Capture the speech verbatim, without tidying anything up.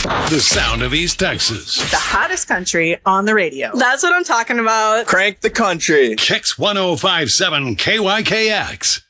The sound of East Texas. The hottest country on the radio. That's what I'm talking about. Crank the country. Kicks one oh five point seven K Y K X.